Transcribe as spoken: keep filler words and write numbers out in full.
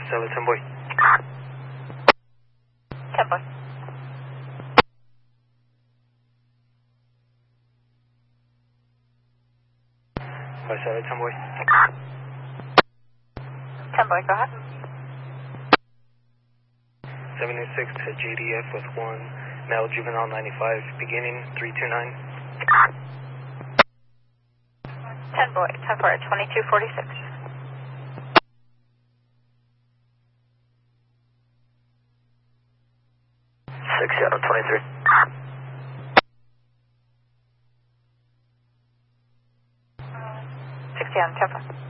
Seven, ten boy. ten boy. Five, seven, ten boy. ten boy, go ahead. seventy-six to J D F with one male juvenile ninety-five, beginning three two nine. ten boy, ten four, twenty-two forty-six. Six Seattle twenty-three. sixty on ten four.